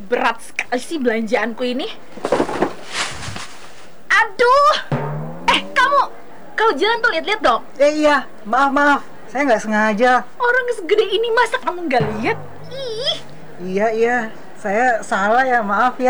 berat sekali sih belanjaanku ini. Aduh. Kalau jalan tuh lihat-lihat dong. Iya, maaf. Saya nggak sengaja. Orang segede ini masa kamu nggak lihat? Ih. Iya, saya salah ya, maaf ya.